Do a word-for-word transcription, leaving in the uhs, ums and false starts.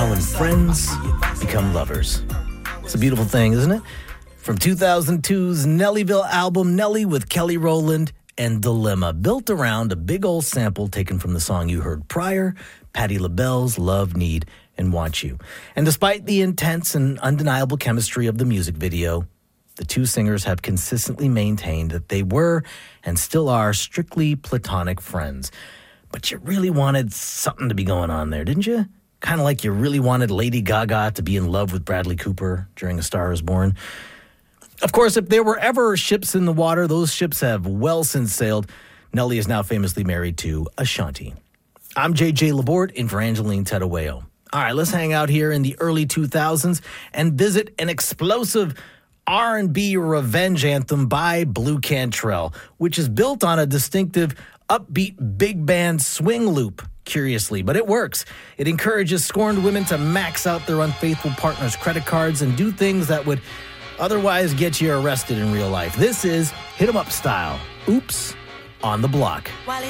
how when friends become lovers. It's a beautiful thing, isn't it? From two thousand two's Nellyville album, Nelly with Kelly Rowland and Dilemma, built around a big old sample taken from the song you heard prior, Patti LaBelle's Love, Need, and Want You. And despite the intense and undeniable chemistry of the music video, the two singers have consistently maintained that they were and still are strictly platonic friends. But you really wanted something to be going on there, didn't you? Kind of like you really wanted Lady Gaga to be in love with Bradley Cooper during A Star Is Born. Of course, if there were ever ships in the water, those ships have well since sailed. Nelly is now famously married to Ashanti. I'm J J Laborde in for Angeline Tedaweo. All right, let's hang out here in the early two thousands and visit an explosive R and B revenge anthem by Blue Cantrell, which is built on a distinctive upbeat big band swing loop, curiously, but it works. It encourages scorned women to max out their unfaithful partner's credit cards and do things that would otherwise get you arrested in real life. This is Hit 'em Up style. Oops on the Block. While